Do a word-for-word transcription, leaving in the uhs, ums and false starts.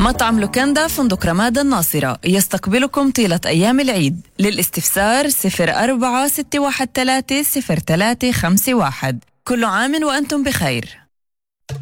مطعم لوكاندا فندق رمادة الناصرة يستقبلكم طيلة أيام العيد. للاستفسار صفر أربعة ستة واحد ثلاثة صفر ثلاثة خمسة واحد. كل عام وأنتم بخير.